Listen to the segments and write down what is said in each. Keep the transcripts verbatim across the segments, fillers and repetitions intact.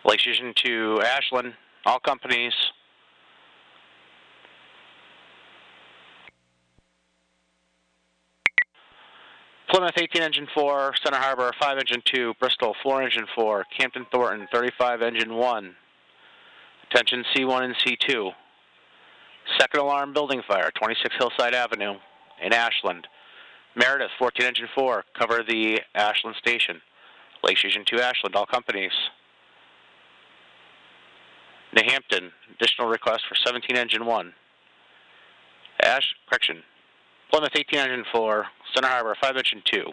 Lake Station to Ashland, all companies. Plymouth eighteen engine four, Center Harbor five engine two, Bristol four engine four, Campton Thornton thirty-five engine one. Attention C one and C two. Second alarm building fire, twenty-six Hillside Avenue in Ashland. Meredith fourteen engine four, cover the Ashland station. Lake Station to Ashland, all companies. New Hampton, additional request for seventeen engine one. Ash, correction. Plymouth eighteen engine four, Center Harbor five engine two.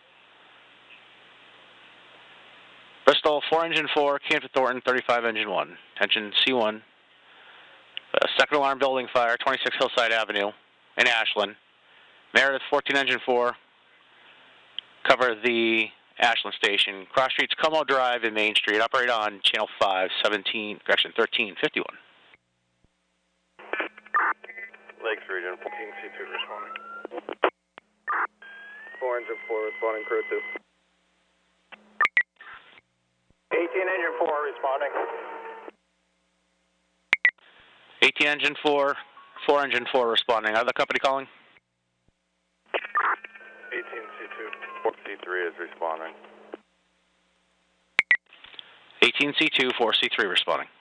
Bristol four engine four, Campton Thornton thirty-five engine one. Attention C one. Uh, second alarm building fire, twenty-six Hillside Avenue in Ashland. Meredith fourteen engine four, cover the Ashland station. Cross Streets, Como Drive and Main Street. Operate on channel five, seventeen, correction, thirteen fifty-one. Lakes Region, fourteen C two responding. four engine four responding, crew two. eighteen engine four responding. eighteen engine four, four engine four responding. Other company calling? eighteen C two, four C three is responding. eighteen C two, four C three responding.